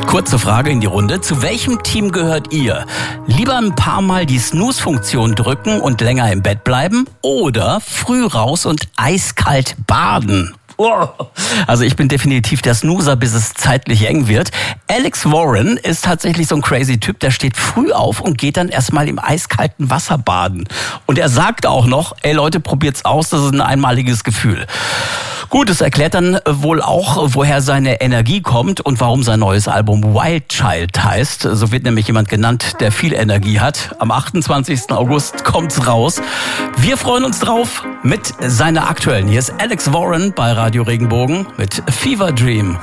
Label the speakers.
Speaker 1: Kurze Frage in die Runde. Zu welchem Team gehört ihr? Lieber ein paar Mal die Snooze-Funktion drücken und länger im Bett bleiben oder früh raus und eiskalt baden? Also ich bin definitiv der Snoozer, bis es zeitlich eng wird. Alex Warren ist tatsächlich so ein crazy Typ, der steht früh auf und geht dann erstmal im eiskalten Wasser baden. Und er sagt auch noch, ey Leute, probiert's aus, das ist ein einmaliges Gefühl. Gut, es erklärt dann wohl auch, woher seine Energie kommt und warum sein neues Album Wild Child heißt. So wird nämlich jemand genannt, der viel Energie hat. Am 28. August kommt's raus. Wir freuen uns drauf mit seiner aktuellen. Hier ist Alex Warren bei Radio Regenbogen mit Fever Dream.